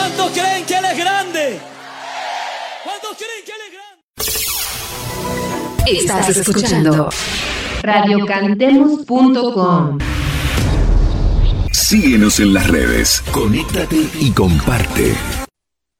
¿Cuántos creen que Él es grande? ¿Cuántos creen que Él es grande? Estás escuchando radiocantemos.com. Síguenos en las redes, conéctate y comparte.